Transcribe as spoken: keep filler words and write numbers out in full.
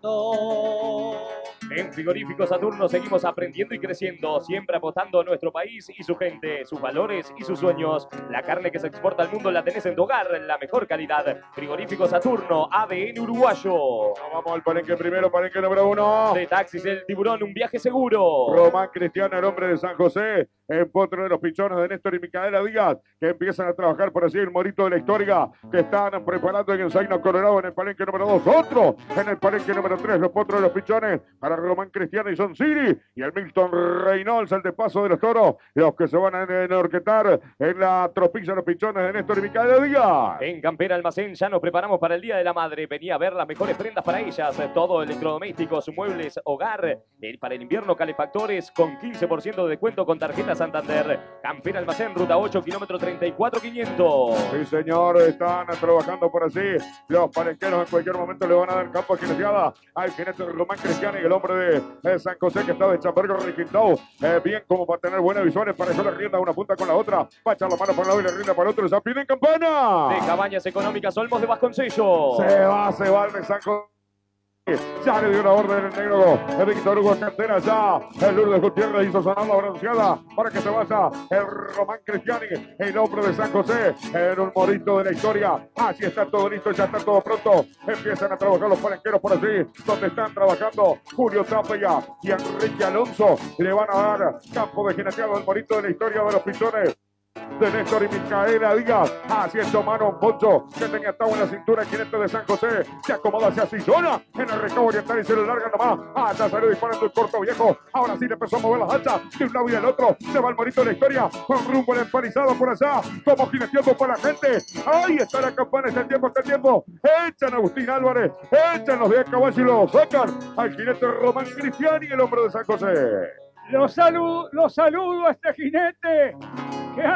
mundo. En Frigorífico Saturno seguimos aprendiendo y creciendo, siempre apostando a nuestro país y su gente, sus valores y sus sueños. La carne que se exporta al mundo la tenés en tu hogar, la mejor calidad. Frigorífico Saturno, A D N uruguayo. Vamos al palenque primero, palenque número uno. De Taxis El Tiburón, un viaje seguro. Román Cristiano, el hombre de San José, en potro de los pichones de Néstor y Micaela Díaz, que empiezan a trabajar por allí el morito de la historia, que están preparando en el Zaino Colorado en el palenque número dos. Otro en el palenque número tres, los potros de los pichones para Román Cristiano y Son City, y el Milton Reynolds, el de Paso de los Toros, los que se van a enorquetar en la tropilla de los pichones de Néstor y Micaela Díaz. En Campera Almacén ya nos preparamos para el Día de la Madre. Venía a ver las mejores prendas para ellas, todo electrodomésticos, muebles, hogar, el, para el invierno calefactores con quince por ciento de descuento con tarjeta Santander. Campera Almacén, ruta ocho, kilómetro treinta y cuatro quinientos. Sí, señor, están trabajando por allí. Los palenqueros en cualquier momento le van a dar campo a jineteada al jinete Román Cristiano y el hombre de eh, San José, que está de Chambergo Riquintao. Eh, bien como para tener buenas visiones, para eso le rienda una punta con la otra. Va a echar la mano para un lado y le rinda para el otro. Ya piden campana. De Cabañas Económicas Olmos de Vasconcellos. Se va, se va el de San José. Ya le dio una orden el negro el Víctor Hugo Cantera. Ya el Lourdes Gutiérrez hizo sonar la bronceada para que se vaya el Román Cristiani, el hombre de San José, en un morito de la historia. Así está todo listo, ya está todo pronto. Empiezan a trabajar los palenqueros por allí, donde están trabajando Julio Tapia y Enrique Alonso. Le van a dar campo de jineteado al morito de la historia de los pichones de Néstor y Micaela Díaz. Así hecho mano un poncho que tenía atado en la cintura el jinete de San José. Se acomoda, se asillona en el recabo oriental y se lo larga nomás. Hasta salió disparando el corto viejo. Ahora sí le empezó a mover las hachas de un lado y del otro. Se va el morito de la historia con rumbo al empanizado por allá, como jineteando por la gente. Ahí está la campana, está el tiempo, está el tiempo. Echan a Agustín Álvarez, echan los de a caballo y lo sacan al jinete Román Cristiani, el hombre de San José. Los saludo, los saludo a este jinete